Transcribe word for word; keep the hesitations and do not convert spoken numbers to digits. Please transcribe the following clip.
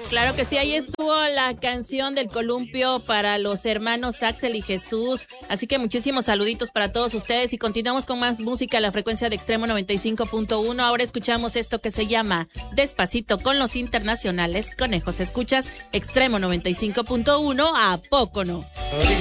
Claro que sí, ahí estuvo la canción del columpio para los hermanos Axel y Jesús. Así que muchísimos saluditos para todos ustedes y continuamos con más música a la frecuencia de Extremo noventa y cinco punto uno. Ahora escuchamos esto que se llama Despacito con los internacionales conejos. Escuchas Extremo noventa y cinco punto uno, ¿a poco no?